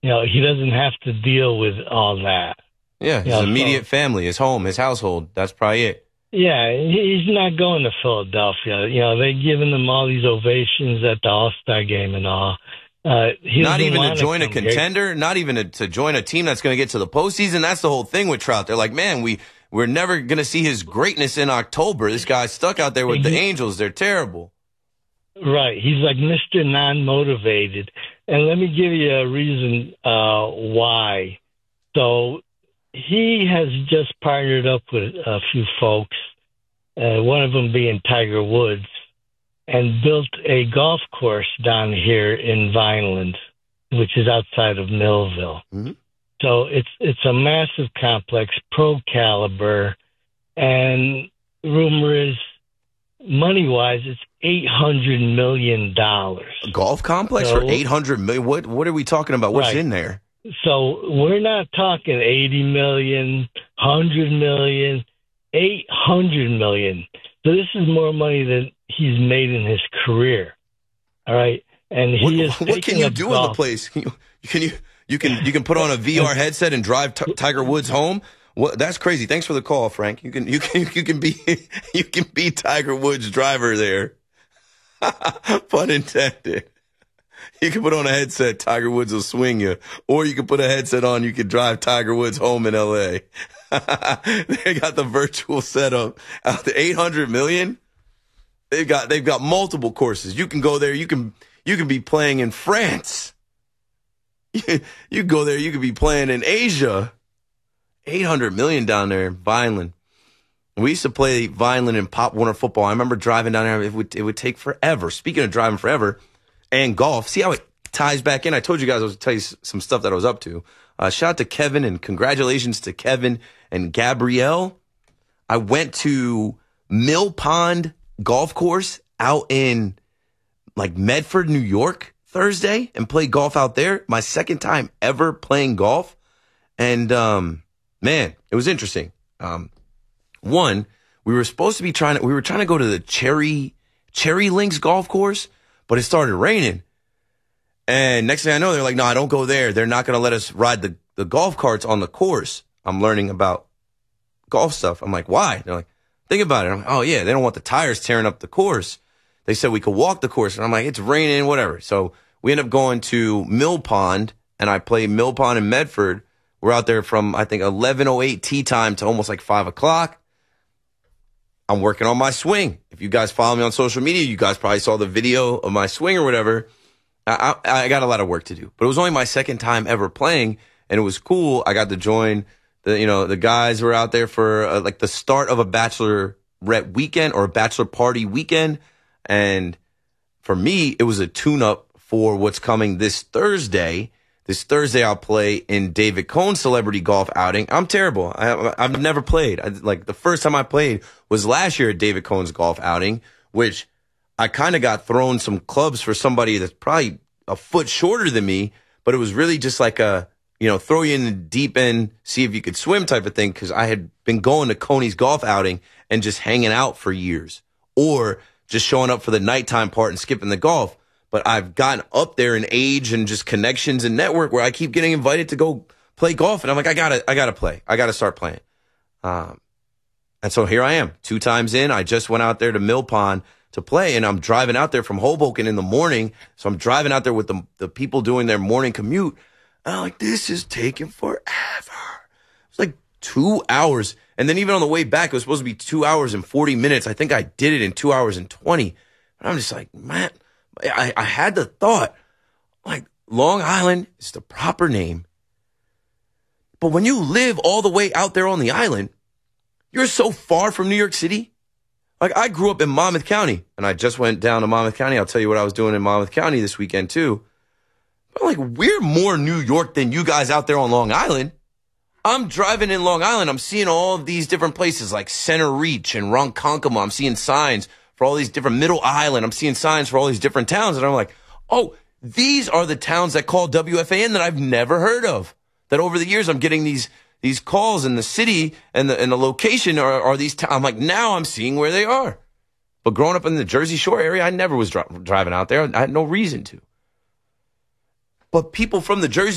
he doesn't have to deal with all that. Yeah, his immediate family, his home, his household. That's probably it. Yeah, he's not going to Philadelphia. They're giving him all these ovations at the All-Star game and all. Not even to join a contender, not even to join a team that's going to get to the postseason. That's the whole thing with Trout. They're like, man, we're never going to see his greatness in October. This guy's stuck out there with the Angels. They're terrible. Right. He's like Mr. Non-Motivated. And let me give you a reason why. So he has just partnered up with a few folks, one of them being Tiger Woods, and built a golf course down here in Vineland, which is outside of Millville. Mm-hmm. So it's a massive complex, pro caliber, and rumor is, money-wise, it's $800 million. A golf complex for $800 million? What are we talking about? What's in there? So we're not talking $80 million, $100 million, $800 million. So this is more money than he's made in his career. All right, and what can you do in the place? You can put on a VR headset and drive Tiger Woods home. That's crazy. Thanks for the call, Frank. You can be Tiger Woods' driver there. Pun intended. You can put on a headset, Tiger Woods will swing you. Or you can put a headset on, you can drive Tiger Woods home in L.A. They got the virtual setup. Out the $800 million, they've got multiple courses. You can go there, you can be playing in France. You go there, you could be playing in Asia. $800 million down there in Vineland. We used to play Vineland in Pop Warner football. I remember driving down there. It would take forever. Speaking of driving forever and golf, see how it ties back in? I told you guys I was going to tell you some stuff that I was up to. Shout out to Kevin and congratulations to Kevin and Gabrielle. I went to Mill Pond Golf Course out in like Medford, New York Thursday and played golf out there. My second time ever playing golf. And, man, it was interesting. One, we were trying to go to the Cherry Links golf course, but it started raining. And next thing I know, they're like, no, don't go there. They're not going to let us ride the golf carts on the course. I'm learning about golf stuff. I'm like, why? They're like, think about it. I'm like, oh yeah, they don't want the tires tearing up the course. They said we could walk the course. And I'm like, it's raining, whatever. So we end up going to Mill Pond, and I play Mill Pond in Medford. We're out there from, I think, 11:08 tee time to almost like 5 o'clock. I'm working on my swing. If you guys follow me on social media, you guys probably saw the video of my swing or whatever. I got a lot of work to do. But it was only my second time ever playing, and it was cool. I got to join the guys were out there for like the start of a bachelorette weekend or a bachelor party weekend. And for me, it was a tune-up for what's coming this Thursday. This Thursday, I'll play in David Cohn's celebrity golf outing. I'm terrible. I've never played. The first time I played was last year at David Cohn's golf outing, which I kind of got thrown some clubs for somebody that's probably a foot shorter than me, but it was really just like a, throw you in the deep end, see if you could swim type of thing, because I had been going to Coney's golf outing and just hanging out for years, or just showing up for the nighttime part and skipping the golf. But I've gotten up there in age and just connections and network where I keep getting invited to go play golf. And I'm like, I gotta play. I gotta start playing. And so here I am 2 times in. I just went out there to Mill Pond to play, and I'm driving out there from Hoboken in the morning. So I'm driving out there with the people doing their morning commute. And I'm like, this is taking forever. It's like 2 hours. And then even on the way back, it was supposed to be 2 hours and 40 minutes. I think I did it in 2 hours and 20. And I'm just like, man, I had the thought, like, Long Island is the proper name. But when you live all the way out there on the island, you're so far from New York City. Like, I grew up in Monmouth County, and I just went down to Monmouth County. I'll tell you what I was doing in Monmouth County this weekend, too. But I'm like, we're more New York than you guys out there on Long Island. I'm driving in Long Island. I'm seeing all of these different places like Center Reach and Ronkonkoma. I'm seeing signs for all these different Middle Island. I'm seeing signs for all these different towns. And I'm like, oh, these are the towns that call WFAN that I've never heard of. That over the years, I'm getting these calls in the city and the location are these towns. I'm like, now I'm seeing where they are. But growing up in the Jersey Shore area, I never was driving out there. I had no reason to. But people from the Jersey